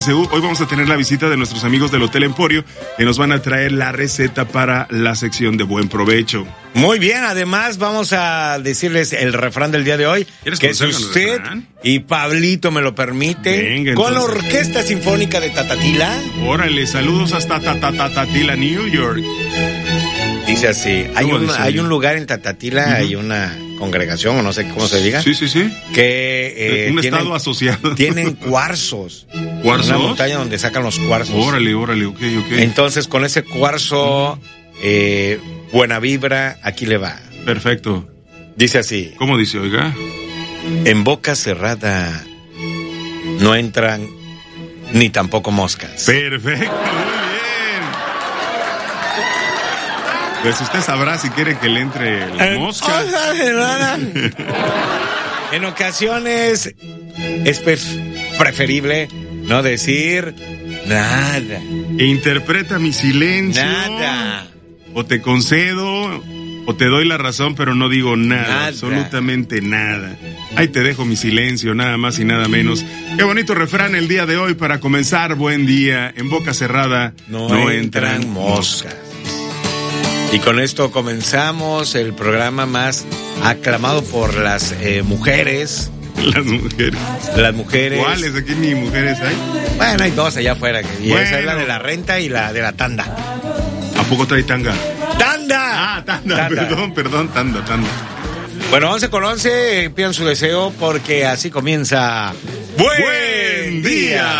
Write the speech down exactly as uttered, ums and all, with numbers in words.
Hoy vamos a tener la visita de nuestros amigos del Hotel Emporio, que nos van a traer la receta para la sección de Buen Provecho. Muy bien, además vamos a decirles el refrán del día de hoy, que si usted y Pablito me lo permite, Venga, con la Orquesta Sinfónica de Tatatila. Órale, saludos hasta Tatatila, New York. Dice así, hay un, hay un lugar en Tatatila, uh-huh. hay una congregación, o no sé cómo se diga. Sí, sí, sí. Que, eh, un tienen, estado asociado. Tienen cuarzos. ¿Cuarzos? Una montaña donde sacan los cuarzos. Órale, órale, ok, ok. Entonces, con ese cuarzo, eh, buena vibra, aquí le va. Perfecto. Dice así. ¿Cómo dice, oiga? En boca cerrada no entran ni tampoco moscas. Perfecto. Pues usted sabrá si quiere que le entre la mosca. En ocasiones es preferible no decir nada. E interpreta mi silencio. Nada. O te concedo, o te doy la razón, pero no digo nada, nada. Absolutamente nada. Ahí te dejo mi silencio, nada más y nada menos. Qué bonito refrán el día de hoy para comenzar. Buen día. En boca cerrada no, no entran, entran moscas. Y con esto comenzamos el programa más aclamado por las eh, mujeres. Las mujeres. Las mujeres. ¿Cuáles? ¿Aquí ni mujeres hay? Bueno, hay dos allá afuera. Que bueno. Esa es la de la renta y la de la tanda. ¿A poco trae tanga? ¡Tanda! Ah, tanda, tanda. perdón, perdón, tanda, tanda. Bueno, once con once, pidan su deseo porque así comienza... ¡Buen día!